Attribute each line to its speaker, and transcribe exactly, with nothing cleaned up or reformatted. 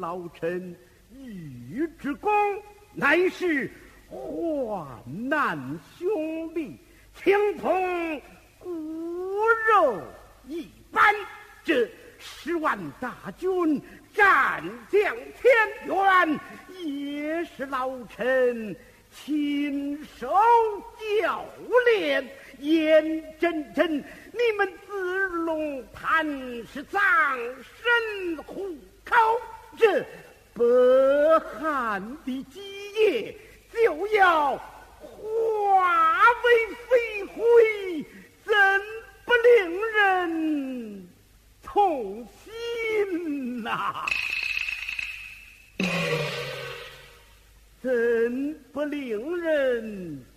Speaker 1: 老臣玉之功，乃是患难兄弟，情同骨肉一般。这十万大军战将天元，也是老臣亲手教练。眼睁睁你们子龙潭是葬身虎口，这北汉的基业就要化为飞灰，怎不令人痛心呐、啊？怎不令人